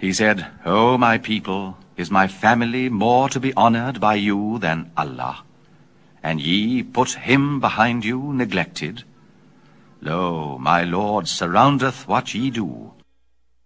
He said, O my people, is my family more to be honored by you than Allah? And ye put him behind you neglected? Lo, my Lord surroundeth what ye do.